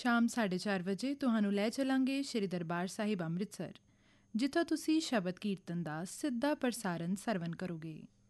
ਸ਼ਾਮ 4:30 ਵਜੇ ਤੁਹਾਨੂੰ ਲੈ ਚੱਲਾਂਗੇ ਸ਼੍ਰੀ ਦਰਬਾਰ ਸਾਹਿਬ ਅੰਮ੍ਰਿਤਸਰ, ਜਿੱਥੋਂ ਤੁਸੀਂ ਸ਼ਬਦ ਕੀਰਤਨ ਦਾ ਸਿੱਧਾ ਪ੍ਰਸਾਰਣ ਸਰਵਣ ਕਰੋਗੇ।